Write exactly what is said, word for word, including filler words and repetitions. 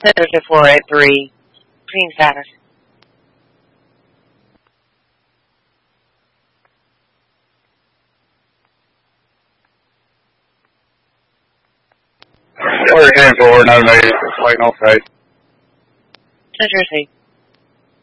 Center to four eight three. Team status. We're ten four, no news. Waiting on face. Center C.